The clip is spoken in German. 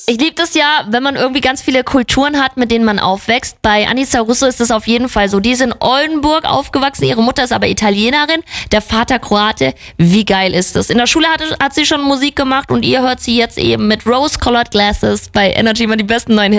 Ich liebe das ja, wenn man irgendwie ganz viele Kulturen hat, mit denen man aufwächst. Bei Anica Russo ist das auf jeden Fall so. Die ist in Oldenburg aufgewachsen, ihre Mutter ist aber Italienerin, der Vater Kroate. Wie geil ist das? In der Schule hat sie schon Musik gemacht und ihr hört sie jetzt eben mit Rose-Colored Glasses bei Energy immer die besten neuen Hits.